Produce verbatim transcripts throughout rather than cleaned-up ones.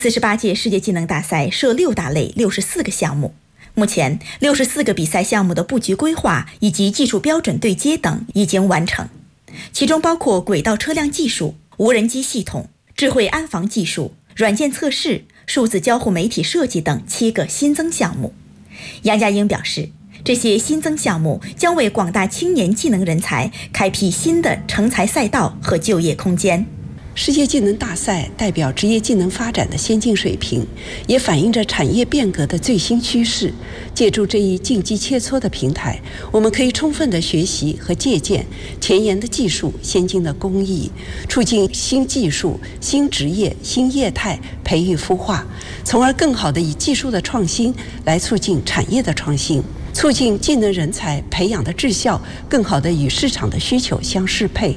四十八届世界技能大赛设六大类六十四个项目，目前六十四个比赛项目的布局规划以及技术标准对接等已经完成，其中包括轨道车辆技术、无人机系统、智慧安防技术、软件测试、数字交互媒体设计等七个新增项目。杨家英表示，这些新增项目将为广大青年技能人才开辟新的成才赛道和就业空间。 世界技能大赛代表职业技能发展的先进水平，也反映着产业变革的最新趋势。借助这一竞技切磋的平台，我们可以充分地学习和借鉴前沿的技术、先进的工艺，促进新技术、新职业、新业态培育孵化，从而更好地以技术的创新来促进产业的创新，促进技能人才培养的质效更好地与市场的需求相适配。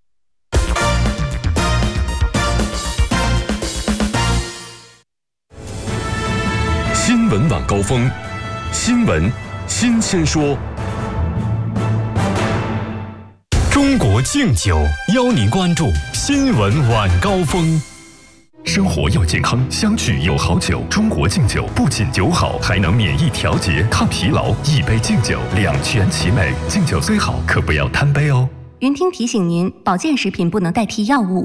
新闻晚高峰，新闻新鲜说。中国敬酒邀您关注新闻晚高峰。生活要健康，相聚有好酒。中国敬酒不仅酒好，还能免疫调节、抗疲劳。一杯敬酒，两全其美。敬酒虽好，可不要贪杯哦。 云听提醒您，保健食品不能代替药物。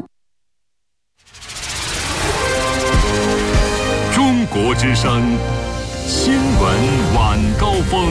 中国之声，新闻晚高峰。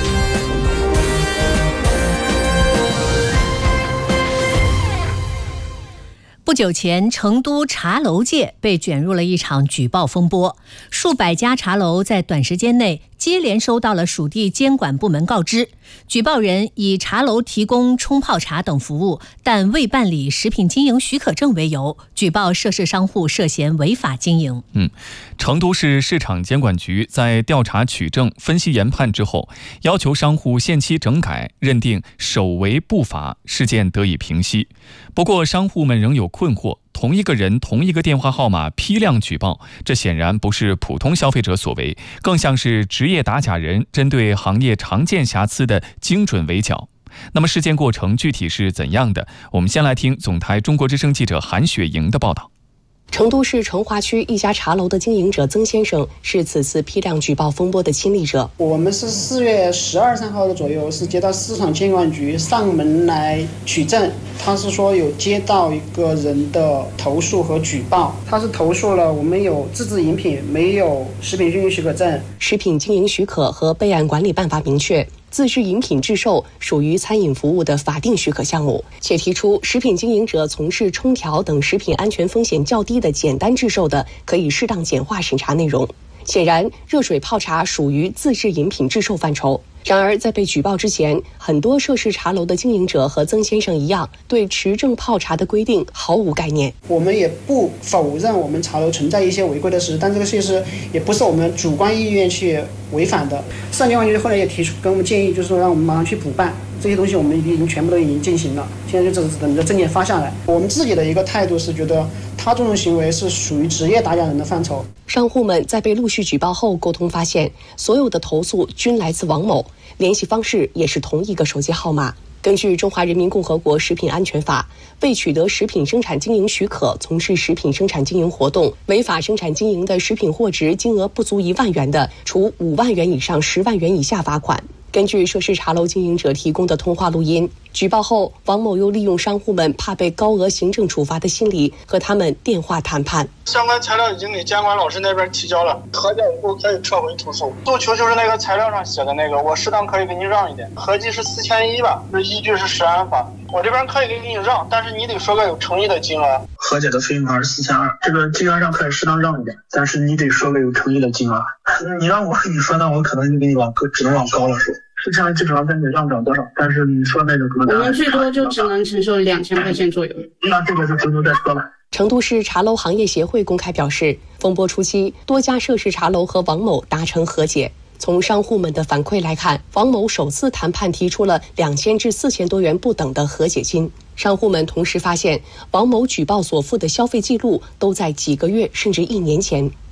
不久前，成都茶楼界被卷入了一场举报风波，数百家茶楼在短时间内接连收到了属地监管部门告知，举报人以茶楼提供冲泡茶等服务，但未办理食品经营许可证为由，举报涉事商户涉嫌违法经营。 嗯，成都市市场监管局在调查取证、分析研判之后，要求商户限期整改，认定首违不罚，事件得以平息。不过，商户们仍有困惑。同一个人、同一个电话号码批量举报，这显然不是普通消费者所为，更像是职业打假人针对行业常见瑕疵的精准围剿。那么事件过程具体是怎样的？我们先来听总台中国之声记者韩雪莹的报道。 成都市成华区一家茶楼的经营者曾先生是此次批量举报风波的亲历者。 我们是四月十二三号的左右是接到市场监管局上门来取证，他是说有接到一个人的投诉和举报，他是投诉了我们有自制饮品没有食品经营许可证。 食品经营许可和备案管理办法明确，自制饮品制售属于餐饮服务的法定许可项目，且提出食品经营者从事冲调等食品安全风险较低的简单制售的，可以适当简化审查内容。显然，热水泡茶属于自制饮品制售范畴。然而，在被举报之前，很多涉事茶楼的经营者和曾先生一样，对持证泡茶的规定毫无概念。 我们也不否认我们茶楼存在一些违规的事，但这个事实也不是我们主观意愿去违反的。市场监管局后来也提出跟我们建议，就是说让我们马上去补办。这些东西我们已经全部都已经进行了，现在就只是等着证件发下来。我们自己的一个态度是觉得他这种行为是属于职业打假人的范畴。 商户们在被陆续举报后沟通发现，所有的投诉均来自王某，联系方式也是同一个手机号码。根据《中华人民共和国食品安全法》，未取得食品生产经营许可从事食品生产经营活动，违法生产经营的食品货值金额不足一万元的，处五万元以上十万元以下罚款。根据涉事茶楼经营者提供的通话录音，举报后，王某又利用商户们怕被高额行政处罚的心理，和他们电话谈判。 相关材料已经给监管老师那边提交了，核检以后可以撤回投诉。诉求就是那个材料上写的那个，我适当可以给你让一点，合计是四千一吧，这依据是食安法。我这边可以给你让，但是你得说个有诚意的金额。 和解的费用还是四千二，这个金额上可以适当让一点，但是你得说个有诚意的金额。你让我跟你说，那我可能就给你往只能往高了说。四千基本上跟你让不了多少，但是你说那个可能我们最多就只能承受两千块钱左右。 那这个就回头再说了。 成都市茶楼行业协会公开表示，风波初期，多家涉事茶楼和王某达成和解。从商户们的反馈来看，王某首次谈判提出了两千至四千多元不等的和解金。商户们同时发现，王某举报所附的消费记录都在几个月甚至一年前。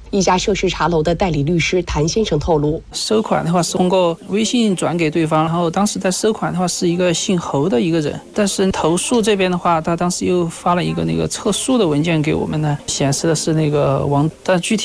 一家涉事茶楼的代理律师谭先生透露， 收款的话是通过微信转给对方，然后当时在收款的话是一个姓侯的一个人，但是投诉这边的话，他当时又发了一个那个测速的文件给我们呢，显示的是那个王，但具体